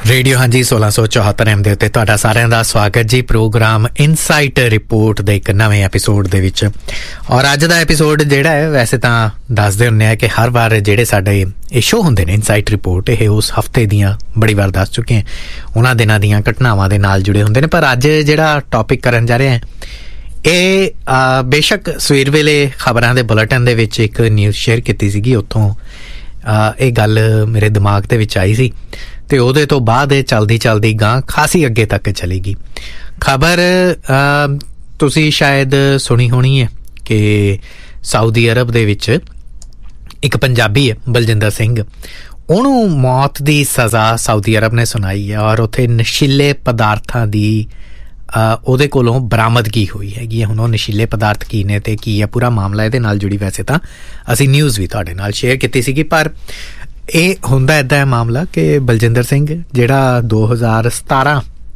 Radio ਹਾਂਜੀ 1674 M ਦੇ ਉੱਤੇ ਤੁਹਾਡਾ ਸਾਰਿਆਂ ਦਾ ਸਵਾਗਤ ਜੀ। ਪ੍ਰੋਗਰਾਮ ਇਨਸਾਈਟ ਰਿਪੋਰਟ ਦੇ ਇੱਕ ਨਵੇਂ ਐਪੀਸੋਡ ਦੇ ਵਿੱਚ। ਔਰ ਅੱਜ ਦਾ ਐਪੀਸੋਡ ਜਿਹੜਾ ਹੈ, ਵੈਸੇ ਤਾਂ ਦੱਸਦੇ ਹੁੰਦੇ ਆ ਕਿ ਹਰ ਵਾਰ ਜਿਹੜੇ ਸਾਡੇ ਇਹ ਸ਼ੋਅ ਹੁੰਦੇ ਨੇ ਇਨਸਾਈਟ ਰਿਪੋਰਟ, ਇਹ ਉਸ ਹਫ਼ਤੇ ਦੀਆਂ ਬੜੀ ਵਾਰ ਦੱਸ ਚੁੱਕੇ ਹਾਂ, ਉਹਨਾਂ ਦਿਨਾਂ ਦੀਆਂ ਘਟਨਾਵਾਂ ਦੇ ਨਾਲ ਜੁੜੇ ਹੁੰਦੇ ਨੇ। ਪਰ ਅੱਜ ਜਿਹੜਾ ਟੌਪਿਕ ਕਰਨ ਜਾ ਰਹੇ ਹਾਂ, ਇਹ ਬੇਸ਼ੱਕ ਸਵੇਰ ਵੇਲੇ ਖਬਰਾਂ ਦੇ ਬੁਲੇਟਿਨ ਦੇ ਵਿੱਚ ਇੱਕ ਨਿਊਜ਼ ਸ਼ੇਅਰ ਕੀਤੀ ਸੀਗੀ, ਉੱਥੋਂ ਇਹ ਗੱਲ ਮੇਰੇ ਦਿਮਾਗ ਦੇ ਵਿੱਚ ਆਈ ਸੀ ਤੇ ਉਹਦੇ ਤੋਂ ਬਾਅਦ ਇਹ ਚਲਦੀ ਗਾਂ ਖਾਸੀ ਅੱਗੇ ਤੱਕ ਚਲੀ ਗਈ। ਖਬਰ ਤੁਸੀਂ ਸ਼ਾਇਦ ਸੁਣੀ ਹੋਣੀ ਹੈ ਕਿ ਸਾਊਦੀ ਅਰਬ ਦੇ ਵਿੱਚ ਇੱਕ ਪੰਜਾਬੀ ਹੈ ਬਲਜਿੰਦਰ ਸਿੰਘ, ਉਹਨੂੰ ਮੌਤ ਦੀ ਸਜ਼ਾ ਸਾਊਦੀ ਅਰਬ ਨੇ ਸੁਣਾਈ ਹੈ। ਔਰ ਉੱਥੇ ਨਸ਼ੀਲੇ ਪਦਾਰਥਾਂ ਦੀ ਉਹਦੇ ਕੋਲੋਂ ਬਰਾਮਦਗੀ ਹੋਈ ਹੈਗੀ ਹੈ। ਹੁਣ ਉਹ ਨਸ਼ੀਲੇ ਪਦਾਰਥ ਕੀ ਨੇ ਤੇ ਕੀ ਹੈ ਪੂਰਾ ਮਾਮਲਾ, ਇਹਦੇ ਨਾਲ ਜੁੜੀ ਵੈਸੇ ਤਾਂ ਅਸੀਂ ਨਿਊਜ਼ ਵੀ ਤੁਹਾਡੇ ਨਾਲ ਸ਼ੇਅਰ ਕੀਤੀ ਸੀਗੀ। ਪਰ ਇਹ ਹੁੰਦਾ ਇੱਦਾਂ ਹੈ ਮਾਮਲਾ ਕਿ ਬਲਜਿੰਦਰ ਸਿੰਘ ਜਿਹੜਾ 2017